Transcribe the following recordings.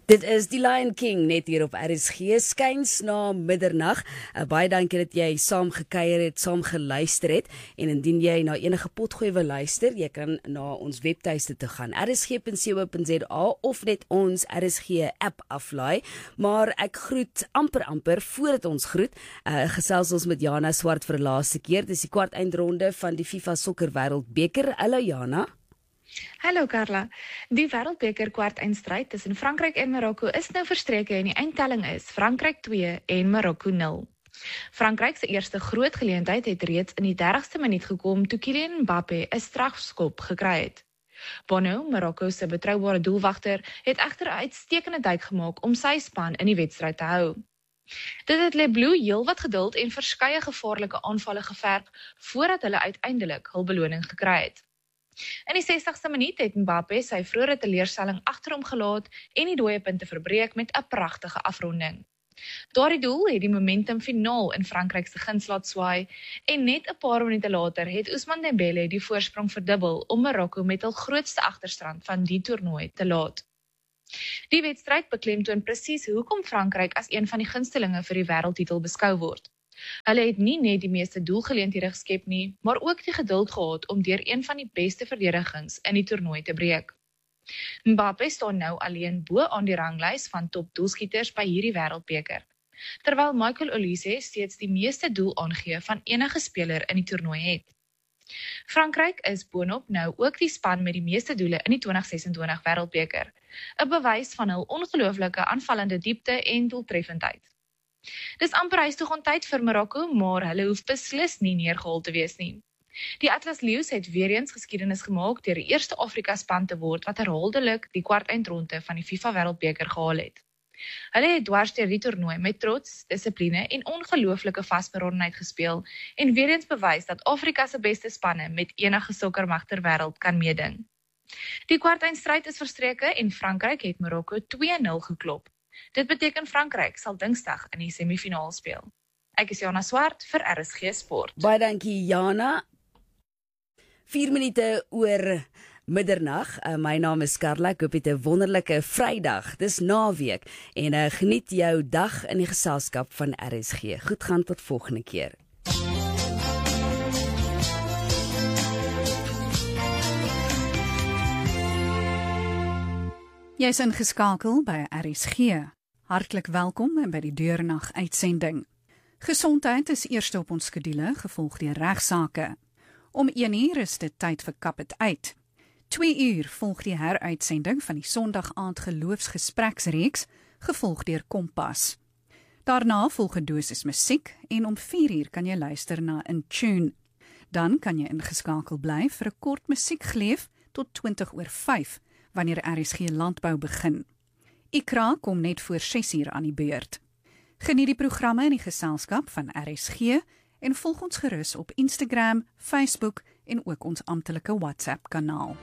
Dit is die Lion King net hier op RSG skuins na middernag. Baie dankie dat jy saam gekuier het, saam geluister het. En indien jy na enige potgooi wil luister, jy kan na ons webtuiste toe gaan, rsg.co.za of net ons RSG app aflaai. Maar ek groet amper voordat ons groet, gesels ons met Jana Swart vir die laaste keer. Dis die kwart eindronde van die FIFA Sokker Wêreldbeker. Hallo Jana. Hallo Carla. Die Wêreldbeker kwartfinale tussen Frankryk en Marokko is nou verstreke en die eindtelling is Frankryk 2 en Marokko 0. Frankryk se eerste groot geleentheid het reeds in die 30ste minuut gekom toe Kylian Mbappé 'n strafskop gekry het. Bono, Marokko se betroubare doelwagter, het egter 'n uitstekende duik gemaak om sy span in die wedstryd te hou. Dit het Les Bleus heelwat geduld en verskeie gevaarlike aanvalle geverg voordat hulle uiteindelik hul beloning gekry het. In die 60ste minuut het Mbappé sy vroeëre teleurstelling agter hom gelaat en die dooie punte verbreek met 'n pragtige afronding. Daardie doel het die momentum finaal in Frankryk se guns laat swaai en net 'n paar minute later het Ousmane Dembélé die voorsprong verdubbel om Marokko met hul grootste agterstand van die toernooi te laat. Die wedstryd beklemtoon presies hoekom Frankryk as een van die gunstelinge vir die wêreldtitel beskou word. Hulle het nie net die meeste doelgeleenthede geskep nie, maar ook die geduld gehad om deur een van die beste verdedigings in die toernooi te breek. Mbappé staan nou alleen bo aan die ranglys van top doelskieters by hierdie wêreldbeker, terwyl Michael Olise steeds die meeste doel aangee van enige speler in die toernooi het. Frankryk is boonop nou ook die span met die meeste doele in die 2026 wêreldbeker, 'n bewys van hul ongelooflike aanvallende diepte en doeltreffendheid. Dis amper huis toe gaan tyd vir Marokko, maar hulle hoef beslis nie neergehaal te wees nie. Die Atlas Lions het weer eens geskiedenis gemaak deur die eerste Afrika span te word wat herhaaldelik die kwartfinale van die FIFA Wêreldbeker gehaal het. Hulle het dwars deur die toernooi met trots, dissipline en ongelooflike vasberadenheid gespeel en weer eens bewys dat Afrika se beste spanne met enige sokkermag ter wêreld kan meeding. Die kwartfinale is verstreke en Frankryk het Marokko 2-0 geklop. Dit beteken Frankryk sal Dinsdag in die semifinaal speel. Ek is Jana Swart vir RSG Sport. Baie dankie Jana. 4 minute oor middernag. My naam is Carla. Ek hoop jy het 'n wonderlike Vrydag. Dis naweek en geniet jou dag in die geselskap van RSG. Goed gaan tot volgende keer. Jy is ingeskakel by RSG. Hartlik welkom by die deurnag uitsending. Gesondheid is eerste op ons skedule, gevolg deur regsaake. Om 1:00 is dit tyd vir Kap het uit. 2:00 volg die heruitsending van die Sondagaand geloofsgespreksreeks, gevolg deur Kompas. Daarna volg 'n dosis musiek en om 4:00 kan jy luister na In Tune. Dan kan jy ingeskakel bly vir 'n kort musiekgleef tot 5:20, wanneer RSG Landbou begin. Ikra kom net voor 6:00 aan die beurt. Geniet die programme in die geselskap van RSG en volg ons gerus op Instagram, Facebook en ook ons amptelike WhatsApp-kanaal.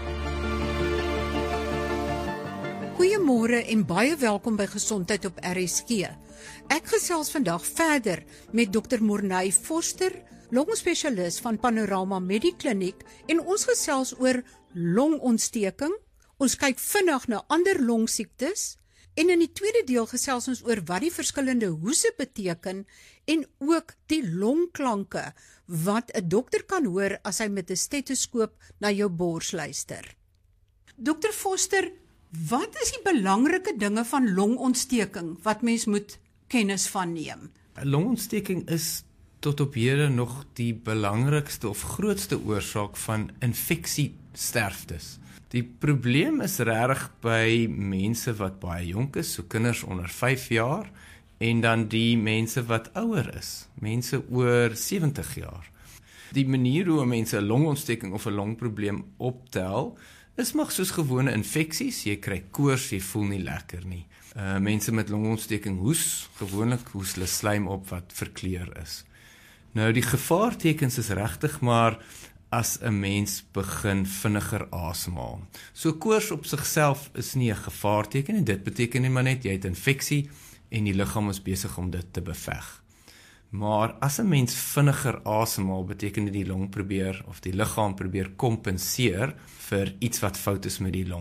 Goeiemôre en baie welkom by Gesondheid op RSG. Ek gesels vandag verder met Dr. Morney Forster, longspesialis van Panorama Medikliniek, en ons gesels oor longontsteking. Ons kyk vinnig na ander longsiektes en in die tweede deel gesels ons oor wat die verskillende hoese beteken en ook die longklanke wat 'n dokter kan hoor as hy met 'n stetoskoop na jou bors luister. Dr. Forster, wat is die belangrike dinge van longontsteking wat mens moet kennis van neem? Longontsteking is tot op hede nog die belangrikste of grootste oorsaak van infeksiesterftes. Die probleem is regtig by mense wat baie jonk is, so kinders onder 5 jaar, en dan die mense wat ouer is, mense oor 70 jaar. Die manier hoe mense 'n longontsteking of 'n longprobleem optel, is maar soos gewone infeksies. Jy kry koors, jy voel nie lekker nie. Mense met longontsteking hoes, gewoonlik hoes hulle slaim op wat verkleur is. Nou die gevaartekens is regtig maar as 'n mens begin vinniger asemhaal. So koors op sigself is nie 'n gevaarteken en dit beteken nie maar net jy het infeksie en die liggaam is besig om dit te beveg. Maar as 'n mens vinniger asemhaal, beteken dit die long probeer of die liggaam probeer kompenseer vir iets wat fout is met die long.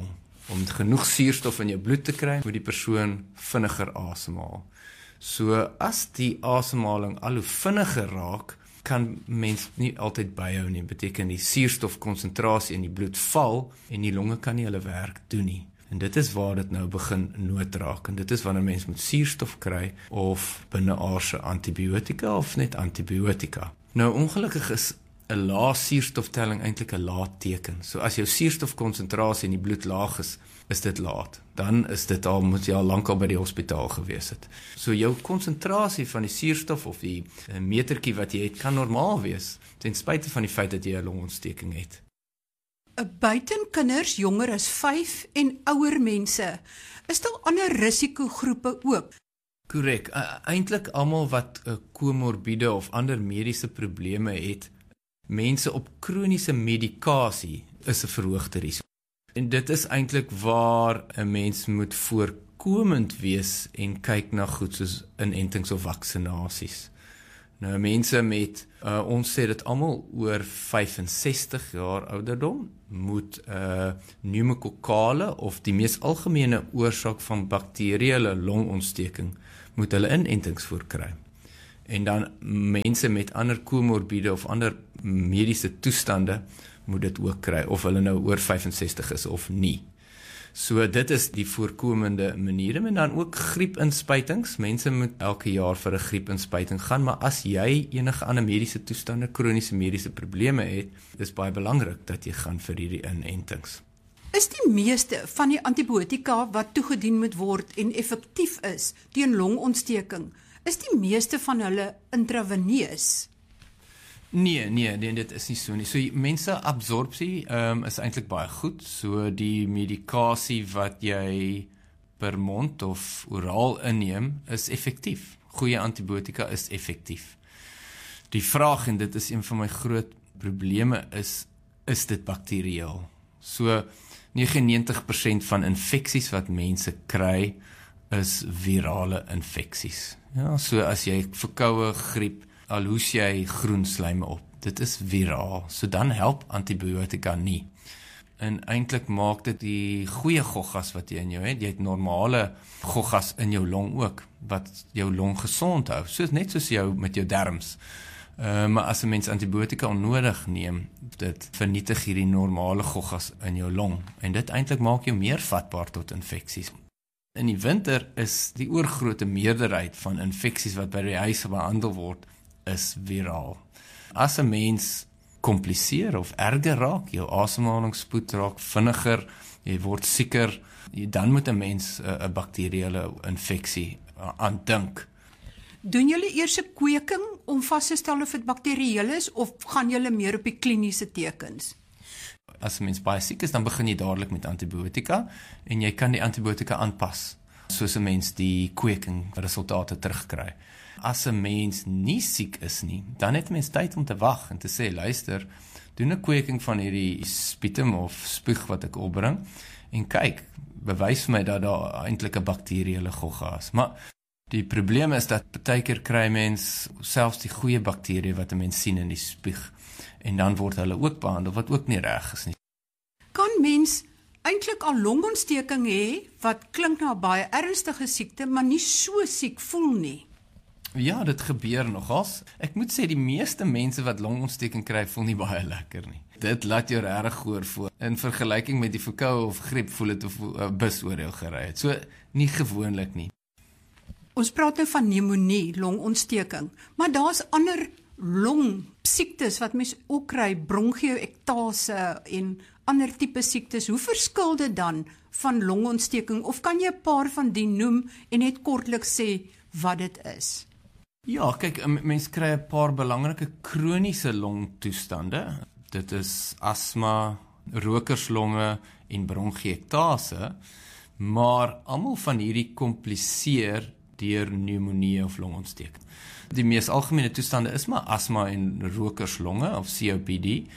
Om genoeg suurstof in jou bloed te kry, moet die persoon vinniger asemhaal. So as die asemhaling al hoe vinniger raak, kan mens nie altyd byhou nie. Beteken die suurstofkonsentrasie in die bloed val en die longe kan nie hulle werk doen nie. En dit is waar dit nou begin noodraak. En dit is wanneer mens moet suurstof kry of binneaardse antibiotika of net antibiotika. Nou ongelukkig is 'n lae suurstoftelling eintlik 'n laat teken. So as jou suurstofkonsentrasie in die bloed laag is dit laat. Dan is dit al, moet jy al lankal by die hospitaal gewees het. So jou konsentrasie van die suurstof of die metertjie wat jy het, kan normaal wees, ten spyte van die feit dat jy 'n longontsteking het. Buiten kinders jonger as 5 en ouer mense, is daar ander risikogroepe ook? Korrek, eintlik almal wat komorbide of ander mediese probleme het, mense op kroniese medikasie is 'n verhoogde risiko. En dit is eintlik waar 'n mens moet voorkomend wees en kyk na goed soos inentings of vaksinasies. Nou mense met, ons sê dit almal oor 65 jaar ouderdom, moet pneumokokale of die mees algemene oorsaak van bakterieële longontsteking, moet hulle inentings voorkry. En dan mense met ander komorbide of ander mediese toestande moet dit ook kry, of hulle nou oor 65 is of nie. So dit is die voorkomende maniere, en dan ook griepinspuitings. Mense moet elke jaar vir 'n griepinspuiting gaan, maar as jy enige ander mediese toestande, kroniese mediese probleme het, is baie belangrik dat jy gaan vir hierdie inentings. Is die meeste van die antibiotika wat toegedien moet word en effektief is teen longontsteking, is die meeste van hulle intraveneus? Nee, dit is nie so nie. So mense absorpsie is eintlik baie goed. So die medikasie wat jy per mond of oraal inneem is effektief. Goeie antibiotika is effektief. Die vraag, en dit is een van my groot probleme, is dit bakterieel? So 99% van infeksies wat mense kry is virale infeksies. Ja, so as jy verkoue, griep, al hoes jy groen slyme op. Dit is viraal, so dan help antibiotika nie. En eintlik maak dit die goeie goggas wat jy in jou het, jy het normale goggas in jou long ook, wat jou long gesond hou, net soos jou met jou darms. Maar as 'n mens antibiotika onnodig neem, dit vernietig hierdie normale goggas in jou long, en dit eintlik maak jou meer vatbaar tot infeksies. In die winter is die oorgrote meerderheid van infeksies wat by die huis behandel word, is viraal. As 'n mens kompliseer of erger raak, jou asemhalingsspoed raak vinniger, jy word sieker, dan moet 'n mens 'n bakterieële infeksie aandink. Doen julle eers 'n kweking om vas te stel of dit bakterieël is, of gaan julle meer op die kliniese tekens? As 'n mens baie siek is, dan begin jy dadelik met antibiotika, en jy kan die antibiotika aanpas, soos 'n mens die kweking resultate terugkry. As 'n mens nie siek is nie, dan het mens tyd om te wag en te sê, luister, doen 'n kweking van hierdie sputum of spuug wat ek opbring, en kyk, bewys vir my dat daar eintlik 'n bakterieële gogga is. Maar die probleem is dat partykeer kry mens selfs die goeie bakterieë wat 'n mens sien in die spuug, en dan word hulle ook behandel, wat ook nie reg is nie. Kan mens eintlik al longontsteking hê, wat klink na 'n baie ernstige siekte, maar nie so siek voel nie? Ja, dit gebeur nogals. Ek moet sê, die meeste mense wat longontsteking kry, voel nie baie lekker nie. Dit laat jou regtig hoor voor. In vergelyking met die verkoue of griep, voel dit of 'n bus oor jou gery het. So, nie gewoonlik nie. Ons praat nou van pneumonie, longontsteking, maar daar's ander longsiektes wat mens ook kry, bronchioektase en ander tipe siektes. Hoe verskil dit dan van longontsteking, of kan jy 'n paar van die noem en net kortliks sê wat dit is? Ja, kyk, mens kry 'n paar belangrike kroniese longtoestande. Dit is asma, rokerslonge en bronchiektase, maar almal van hierdie kompliseer deur pneumonie of longontsteking. Die mees algemene toestande is maar asma en rokerslonge of COPD,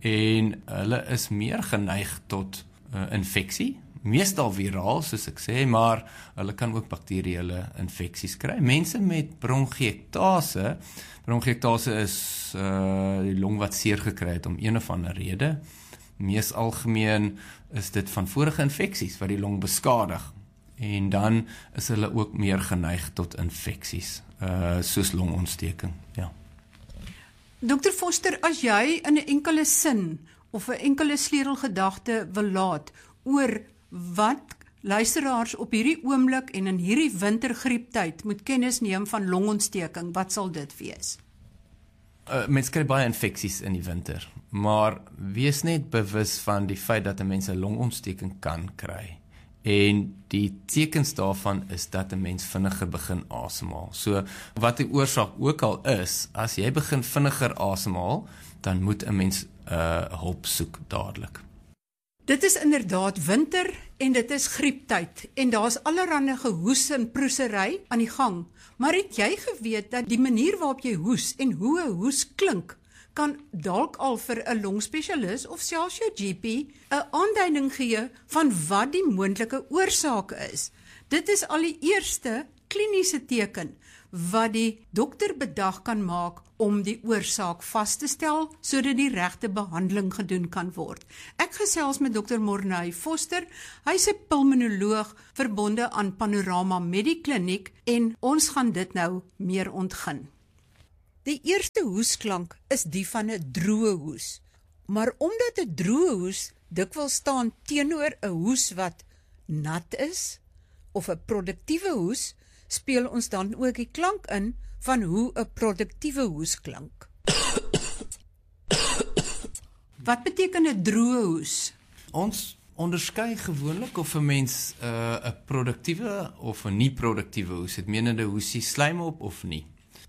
en hulle is meer geneig tot infeksie, meestal viraal soos ek sê, maar hulle kan ook bakterieële infeksies kry. Mense met bronchiektase is die long wat seer gekry het om een of ander rede, Mees algemeen is dit van vorige infeksies wat die long beskadig. En dan is hulle ook meer geneig tot infeksies, soos longontsteking. Ja. Dr. Foster, as jy in 'n enkele sin of 'n enkele sleutelgedagte wil laat oor wat luisteraars op hierdie oomblik en in hierdie wintergrieptyd moet kennis neem van longontsteking, wat sal dit wees? Mense kry baie infeksies in die winter, maar wees net bewus van die feit dat 'n mens 'n longontsteking kan kry. En die tekens daarvan is dat 'n mens vinniger begin asemhaal. So wat die oorsaak ook al is, as jy begin vinniger asemhaal, dan moet 'n mens hulp soek dadelik. Dit is inderdaad winter en dit is grieptyd en daar's allerlei gehoes en proesery aan die gang. Maar het jy geweet dat die manier waarop jy hoes en hoe 'n hoes klink kan dalk al vir 'n longspesialis of selfs jou GP 'n aanduiding gee van wat die moontlike oorsaak is. Dit is al die eerste kliniese teken wat die dokter bedag kan maak om die oorsaak vas te stel sodat die regte behandeling gedoen kan word. Ek gesels met Dr. Mornay Foster. Hy's 'n pulmonoloog verbonde aan Panorama Medikliniek en ons gaan dit nou meer ontgin. Die eerste hoesklank is die van 'n droë hoes. Maar omdat 'n droë hoes dikwels staan teenoor 'n hoes wat nat is of 'n produktiewe hoes, speel ons dan ook die klank in van hoe 'n produktiewe hoes klink. Wat beteken 'n droë hoes? Ons onderskei gewoonlik of 'n mens 'n produktiewe of 'n nie-produktiewe hoes het, menende hoesie slijm op of nie.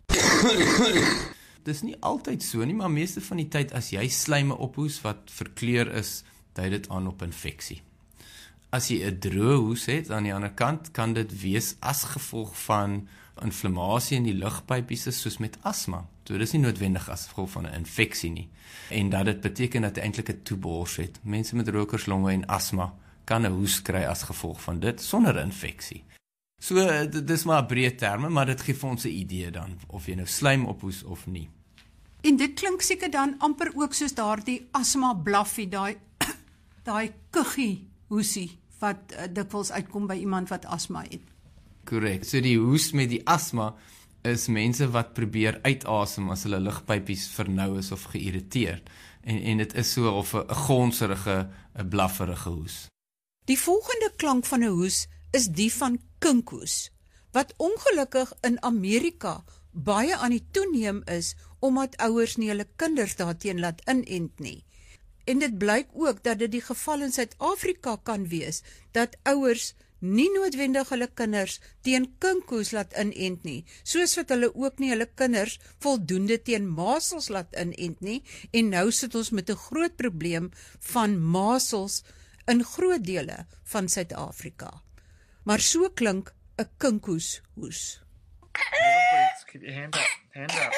Dis nie altyd so nie, maar meeste van die tyd as jy slyme ophoes wat verkleur is, dui dit aan op infeksie. As jy 'n droë hoes het, aan die ander kant, kan dit wees as gevolg van inflammasie in die lugpypies soos met asma. So dis nie noodwendig as gevolg van 'n infeksie nie. En dat dit beteken dat jy eintlik 'n toebors het. Mense met rokerslonge en asma kan 'n hoes kry as gevolg van dit sonder infeksie. So dis maar 'n breë terme, maar dit gee vir ons 'n idee dan of jy nou slijm ophoes of nie. En dit klink seker dan amper ook soos daardie asma blaffie, daai kuggie hoesie wat dikwels uitkom by iemand wat asma het. Korrek. So die hoes met die asma is mense wat probeer uitasem as hulle lugpypies vernou is of geïrriteerd. En dit is so of 'n gonserige, 'n blafferige hoes. Die volgende klank van 'n hoes is die van kinkhoes, wat ongelukkig in Amerika baie aan die toeneem is, omdat ouers nie hulle kinders daarteen laat inent nie. En dit blyk ook dat dit die geval in Suid-Afrika kan wees, dat ouers nie noodwendig hulle kinders teen kinkhoes laat inent nie, soos wat hulle ook nie hulle kinders voldoende teen masels laat inent nie, en nou sit ons met 'n groot probleem van masels in groot dele van Suid-Afrika. Maar so klink 'n kinkhoes hoes. Keep your hand up.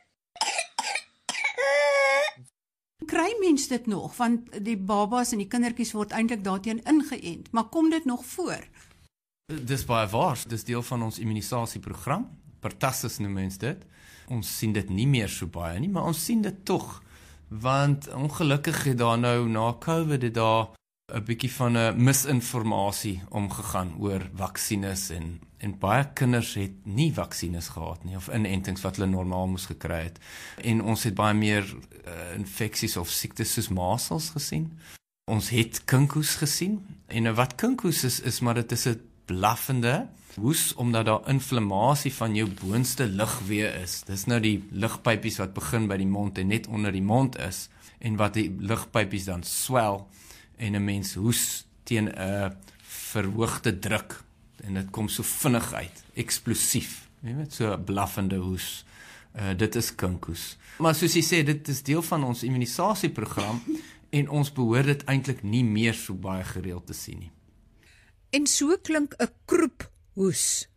Kry mens dit nog, want die babas en die kindertjies word eintlik daarteen ingeënt, maar kom dit nog voor? Dis baie waar, dis deel van ons immunisasieprogram, pertussis noem mens dit. Ons sien dit nie meer so baie nie, maar ons sien dit tog, want ongelukkig het daar nou na COVID het daar 'n bietjie van 'n misinformasie omgegaan oor vaksines en baie kinders het nie vaksines gehad nie of inentings wat hulle normaal moes gekry het. En ons het baie meer infeksies of siektes soos masels gesien. Ons het kinkhoes gesien en wat kinkhoes is maar dit is 'n blaffende hoes omdat daar inflammasie van jou boonste lugweë is. Dis nou die lugpypies wat begin by die mond en net onder die mond is en wat die lugpypies dan swel en 'n mens hoes teen 'n verhoogde druk en dit kom so vinnig uit, eksplosief. Jy weet, so 'n blaffende hoes. Dit is kinkhoes. Maar soos jy sê, dit is deel van ons immunisasieprogram en ons behoort dit eintlik nie meer so baie gereeld te sien nie. En so klink 'n kroephoes.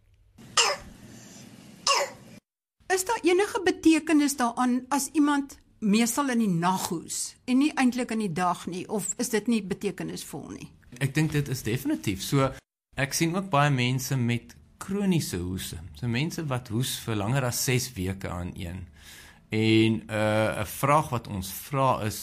Is daar enige betekenis daaraan as iemand meestal in die nag hoes en nie eintlik in die dag nie, of is dit nie betekenisvol nie? Ek dink dit is definitief. So ek sien ook baie mense met kroniese hoese. So mense wat hoes vir langer as 6 weke aan een. En 'n vraag wat ons vra is,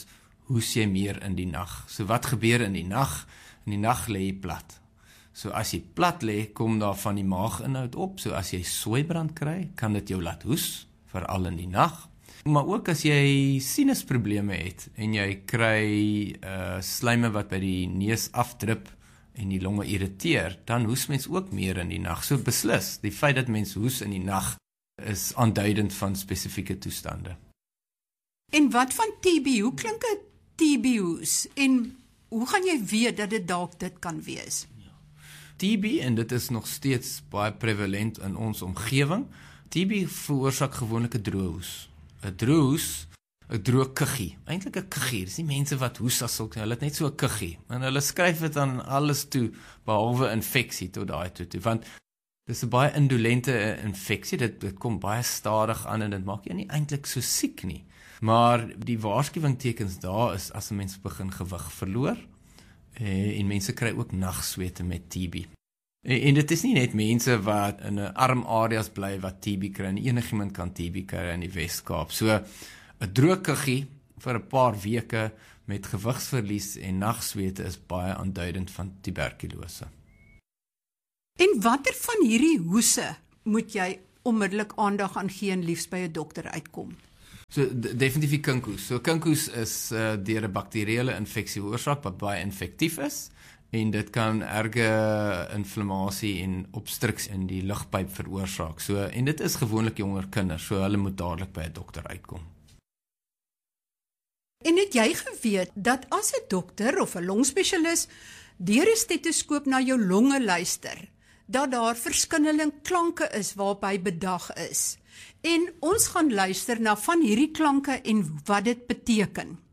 hoes jy meer in die nag. So wat gebeur in die nag? In die nag lê jy plat. So as jy plat lê, kom daar van die maaginhoud op. So as jy soeibrand kry, kan dit jou laat hoes, veral in die nag. Maar ook as jy sinusprobleme het en jy kry slyme wat by die neus afdrup en die longe irriteer, dan hoes mens ook meer in die nag. So beslis, die feit dat mens hoes in die nag is aanduidend van spesifieke toestande. En wat van TB? Hoe klink 'n TB hoes? En hoe gaan jy weet dat dit dalk dit kan wees? TB, en dit is nog steeds baie prevalent in ons omgewing, TB veroorsaak gewoonlik 'n droë hoes. 'n droë hoes, 'n droë kuggie. Eintlik 'n kuggie, dis nie mense wat hoes as sulke, hulle het net so 'n kuggie. En hulle skryf dit aan alles toe, behalwe infeksie tot daai toe, want dis 'n baie indolente infeksie, dit kom baie stadig aan en dit maak jou nie eintlik so siek nie. Maar die waarskuwingstekens daar is as 'n mens begin gewig verloor, en mense kry ook nagswete met TB. En dit is nie net mense wat in 'n arm areas bly wat TB kry, en enigiemand kan TB kry in die Wes-Kaap. So 'n droë kuggie vir 'n paar weke met gewigsverlies en nagswete is baie aanduidend van tuberkulose. En watter van hierdie hoese moet jy onmiddellik aandag aan gee en liefs by 'n dokter uitkom? So definitief die kinkhoes. So kinkhoes is deur 'n bakterieële infeksie veroorsaak wat baie infektief is en dit kan erge inflammasie en obstruksie in die lugpyp veroorsaak. So en dit is gewoonlik jonger kinders, so hulle moet dadelik by 'n dokter uitkom. En het jy geweet dat as 'n dokter of 'n longspesialis deur 'n stetoskoop na jou longe luister, dat daar verskillende klanke is waarop hy bedag is? En ons gaan luister na van hierdie klanke en wat dit beteken.